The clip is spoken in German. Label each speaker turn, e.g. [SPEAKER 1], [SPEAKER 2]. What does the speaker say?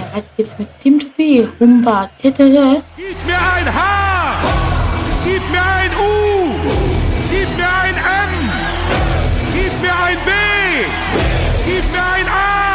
[SPEAKER 1] weiter geht's mit Team 2B, Rumba, Tetere.
[SPEAKER 2] Gib mir ein H! Gib mir ein U! Gib mir ein